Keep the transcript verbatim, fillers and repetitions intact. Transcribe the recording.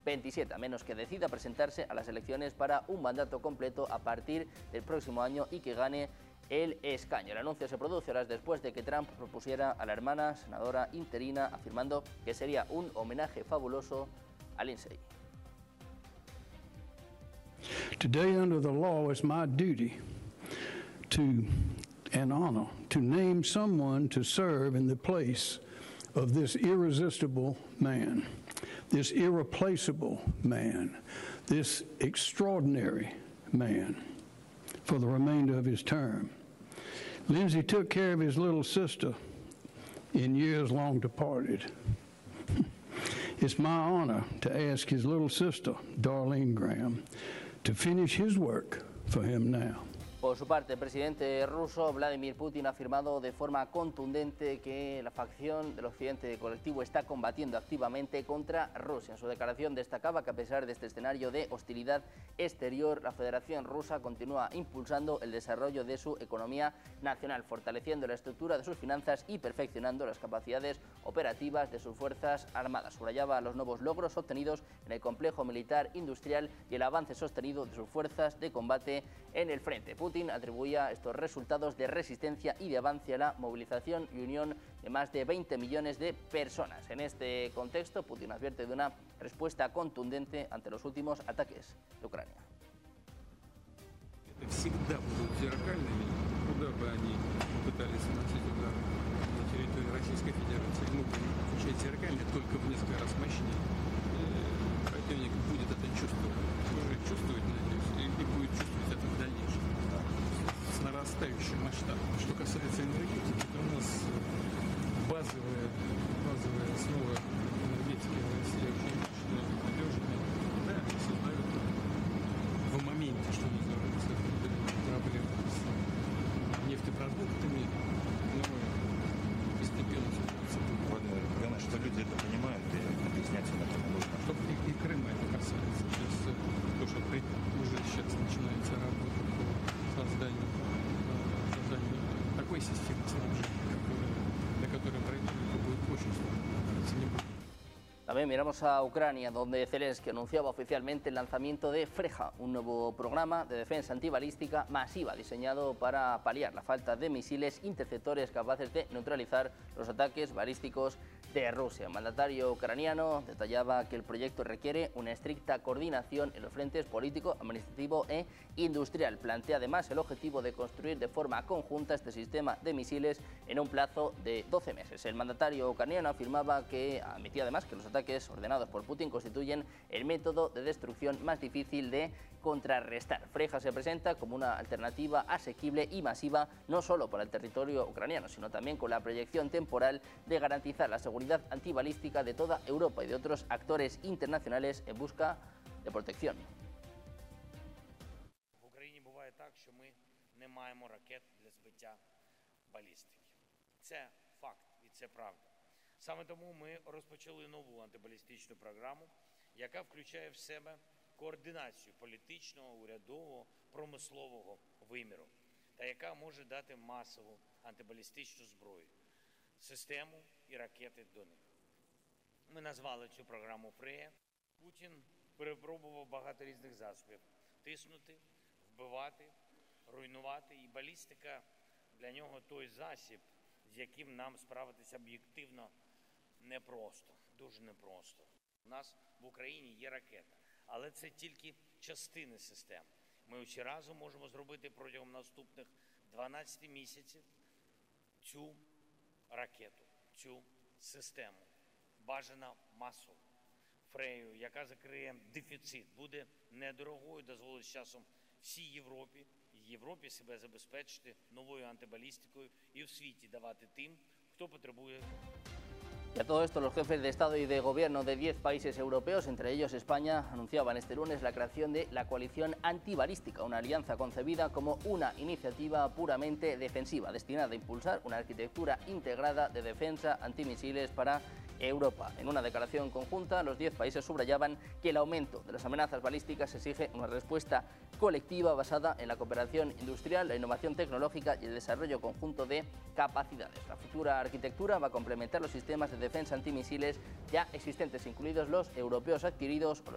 veintisiete, a menos que decida presentarse a las elecciones para un mandato completo a partir del próximo año y que gane el escaño. El anuncio se produce horas después de que Trump propusiera a la hermana senadora interina, afirmando que sería un homenaje fabuloso a Lindsey. Today, under the law, it's my duty to, and honor, to name someone to serve in the place of this irresistible man, this irreplaceable man, this extraordinary man for the remainder of his term. Lindsey took care of his little sister in years long departed. It's my honor to ask his little sister, Darlene Graham, to finish his work for him now. Por su parte, el presidente ruso Vladimir Putin ha afirmado de forma contundente que la facción del occidente colectivo está combatiendo activamente contra Rusia. En su declaración destacaba que a pesar de este escenario de hostilidad exterior, la Federación Rusa continúa impulsando el desarrollo de su economía nacional, fortaleciendo la estructura de sus finanzas y perfeccionando las capacidades operativas de sus fuerzas armadas. Subrayaba los nuevos logros obtenidos en el complejo militar industrial y el avance sostenido de sus fuerzas de combate en el frente. Putin atribuía estos resultados de resistencia y de avance a la movilización y unión de más de veinte millones de personas. En este contexto, Putin advierte de una respuesta contundente ante los últimos ataques de Ucrania. Всегда будут зеркальными, куда бы они пытались наносить удар на территории Российской Федерации. Мы будем отвечать зеркально, только в несколько раз мощнее. Противник будет это чувствовать, уже чувствовать, надеюсь, и будет чувствовать это в дальнейшем с нарастающим масштабом. Что касается энергетики, то у нас базовая, базовая основа энергетики в России очень надежная. Да, они создают в моменте, что называется, проблемы с нефтепродуктами, но постепенно все будет. Главное, что люди это понимают и объяснять им это нужно. Чтобы и, и Крыма это касается. Сейчас, то, что уже сейчас начинается работа по созданию, созданию такой системы снабжения, для которой правительство будет очень сложно. También miramos a Ucrania, donde Zelensky anunciaba oficialmente el lanzamiento de Freja, un nuevo programa de defensa antibalística masiva diseñado para paliar la falta de misiles interceptores capaces de neutralizar los ataques balísticos de Rusia. El mandatario ucraniano detallaba que el proyecto requiere una estricta coordinación en los frentes político, administrativo e industrial. Plantea además el objetivo de construir de forma conjunta este sistema de misiles en un plazo de doce meses. El mandatario ucraniano afirmaba que admitía además que los ataques ordenados por Putin constituyen el método de destrucción más difícil de contrarrestar. Freja se presenta como una alternativa asequible y masiva no solo para el territorio ucraniano, sino también con la proyección temporal de garantizar la seguridad antibalística de toda Europa y de otros actores internacionales en busca de protección. В Україні буває так, що ми не маємо ракет для збиття балістики. Це факт і це правда. Саме тому ми розпочали нову антибалістичну програму, яка включає в себе координацію політичного, урядового, промислового виміру, та яка може дати масову антибалістичну зброю, систему і ракети до них. Ми назвали цю програму «Фрея». Путін перепробував багато різних засобів – тиснути, вбивати, руйнувати. І балістика для нього той засіб, з яким нам справитися об'єктивно непросто, дуже непросто. У нас в Україні є ракета, але це тільки частини систем. Ми усі разом можемо зробити протягом наступних дванадцяти місяців цю ракету, цю систему, бажано масово, Фрею, яка закриє дефіцит, буде недорогою, дозволить з часом всій Європі, Європі себе забезпечити новою антибалістикою і в світі давати тим, хто потребує. Y a todo esto, los jefes de Estado y de Gobierno de diez países europeos, entre ellos España, anunciaban este lunes la creación de la coalición antibalística, una alianza concebida como una iniciativa puramente defensiva, destinada a impulsar una arquitectura integrada de defensa antimisiles para Europa. En una declaración conjunta, los diez países subrayaban que el aumento de las amenazas balísticas exige una respuesta colectiva basada en la cooperación industrial, la innovación tecnológica y el desarrollo conjunto de capacidades. La futura arquitectura va a complementar los sistemas de defensa antimisiles ya existentes, incluidos los europeos adquiridos o los